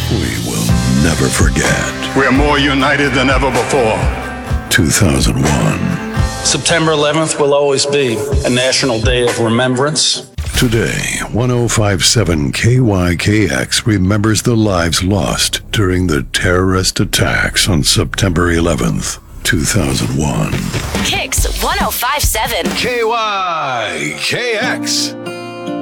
We will never forget. We're more united than ever before. 2001. September 11th will always be a national day of remembrance. Today, 1057 KYKX remembers the lives lost during the terrorist attacks on September 11th, 2001. Kicks 1057. KYKX.